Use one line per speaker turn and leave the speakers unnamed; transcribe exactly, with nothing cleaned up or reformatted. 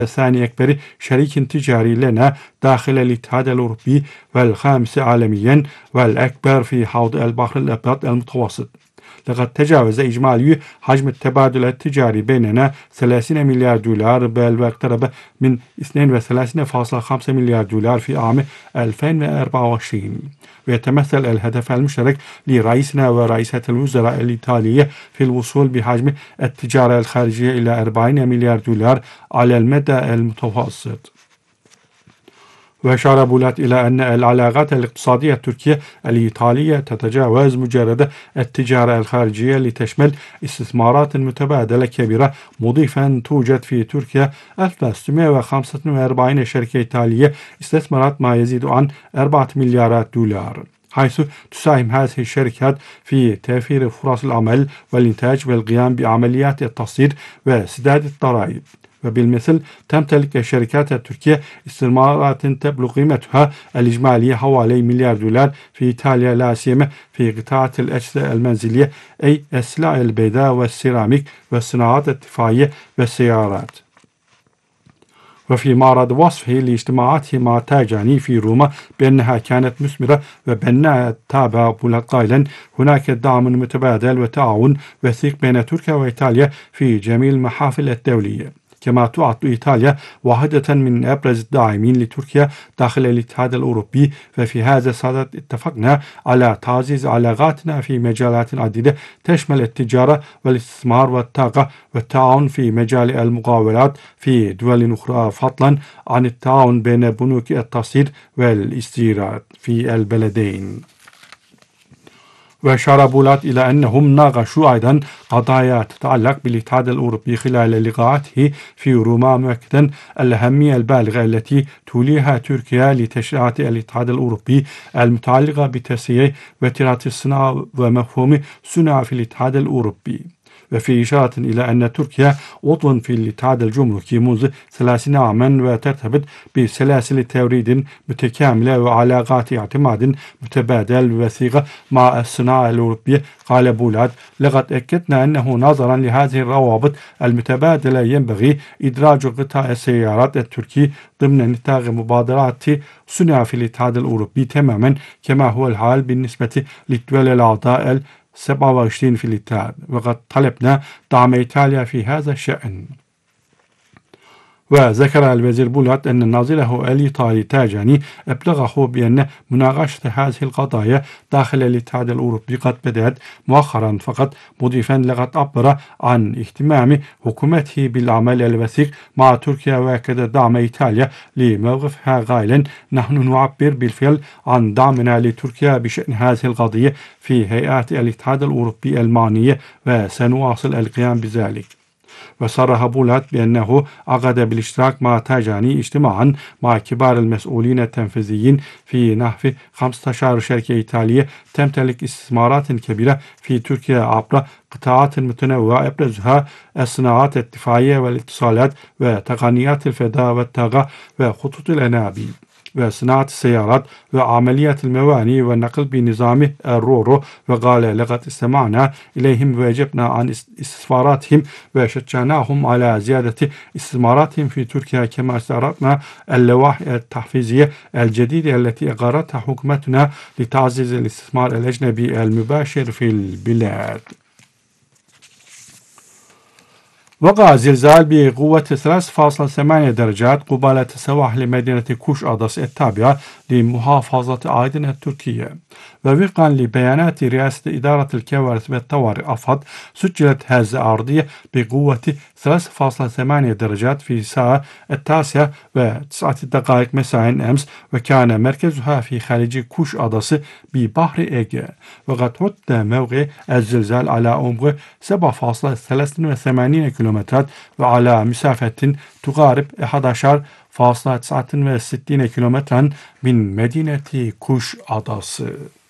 ثاني أكبر شريك تجاري لنا داخل الاتحاد الأوروبي، والخامس عالميا والأكبر في حوض البحر الأبيض المتوسط. لقد تجاوز إجمالي حجم التبادل التجاري بيننا ثلاثين مليار دولار، بل واقترب من اثنين وثلاثين فاصلة خمسة مليار دولار في عام ألفين وأربعة وعشرين. ويتمثل الهدف المشترك لرئيسنا ورئيسة الوزراء الإيطالية في الوصول بحجم التجارة الخارجية إلى أربعين مليار دولار على المدى المتوسط. وأشار بولات إلى أن العلاقات الاقتصادية التركية الإيطالية تتجاوز مجرد التجارة الخارجية لتشمل استثمارات متبادلة كبيرة، مضيفا توجد في تركيا ألف وستمائة وخمسة وأربعين شركة إيطالية استثمرت ما يزيد عن أربعة مليارات دولار، حيث تساهم هذه الشركات في توفير فرص العمل والإنتاج والقيام بعمليات التصدير وسداد الضرائب. وبالمثل تمتلك الشركات التركية استثمارات تبلغ قيمتها الإجمالية حوالي مليار دولار في إيطاليا، لا سيما في قطاعات الأجهزة المنزلية أي السلع البيضاء والسيراميك والصناعات الدفاعية والسيارات. وفي معرض وصفه لاجتماعاته مع تاجاني في روما بأنها كانت مثمرة وبناء، تابع بولات قائلا: هناك دعم متبادل وتعاون وثيق بين تركيا وإيطاليا في جميع المحافل الدولية. كما تعد إيطاليا واحدة من أبرز الداعمين لتركيا داخل الاتحاد الأوروبي، ففي هذا الصدد اتفقنا على تعزيز علاقاتنا في مجالات عديدة تشمل التجارة والاستثمار والطاقة والتعاون في مجال المقاولات في دول أخرى، فضلا عن التعاون بين بنوك التصدير والاستيراد في البلدين. وأشار بولات إلى أنهم ناقشوا أيضا قضايا تتعلق بالاتحاد الأوروبي خلال لقاءاته في روما، مؤكدا الأهمية البالغة التي توليها تركيا لتشريعات الاتحاد الأوروبي المتعلقة بتسيير وتراث الصناعة ومفهوم صناعة في الاتحاد الأوروبي. وفي إشارة إلى أن تركيا عضو في الاتحاد الجمركي منذ ثلاثين عاما وترتبط بسلاسل توريد متكاملة وعلاقات اعتماد متبادل وثيقة مع الصناعة الأوروبية، قال بولات: لقد أكدنا أنه نظرا لهذه الروابط المتبادلة ينبغي إدراج قطاع السيارات التركي ضمن نطاق مبادرات صناعة في الاتحاد الأوروبي تماما كما هو الحال بالنسبة للدول الأعضاء سبعة وعشرين في الاتحاد، وقد طلبنا دعم إيطاليا في هذا الشأن. وذكر الوزير بولات أن نظيره الإيطالي تاجاني أبلغه بأن مناقشة هذه القضايا داخل الاتحاد الأوروبي قد بدأت مؤخرا فقط، مضيفا: لقد عبر عن اهتمام حكومته بالعمل الوثيق مع تركيا، وأكد دعم إيطاليا لموقفها قائلا: نحن نعبر بالفعل عن دعمنا لتركيا بشأن هذه القضية في هيئات الاتحاد الأوروبي المعنية، وسنواصل القيام بذلك. وصرح بولات بأنه عقد بالاشتراك مع تاجاني اجتماعا مع كبار المسؤولين التنفيذيين في نحو خمسة عشر شركة إيطالية تمتلك استثمارات كبيرة في تركيا عبر قطاعات متنوعة أبرزها الصناعات الدفاعية والاتصالات وتقنيات الفضاء والطاقة وخطوط الأنابيب وصناعة السيارات وعمليات الموانئ والنقل بنظام الرورو. وقال: لقد استمعنا إليهم وأجبنا عن استفساراتهم وشجعناهم على زيادة استثماراتهم في تركيا، كما استعرضنا اللوائح التحفيزية الجديدة التي أقرتها حكومتنا لتعزيز الاستثمار الأجنبي المباشر في البلاد. وقع زلزال بقوة ثلاثة فاصلة ثمانية درجات قبالة سواحل مدينة كوش أدس التابعة لمحافظة عايدن التركية. ووفقا لبيانات رئاسة إدارة الكوارث والطوارئ أفض، سجلت هزة أرضية بقوة ثلاثة فاصلة ثمانية درجات في الساعة التاسعة وتسعة دقائق مساء أمس، وكان مركزها في خليج كوش أدس ببحر إيجا. وقد حد موقع الزلزال على عمق سبعة فاصلة ثلاثة وثمانين كيلومترات وعلى مسافة تقارب أحد عشر فاصلة تسعة وستين كيلومترا من مدينة كوش أدس.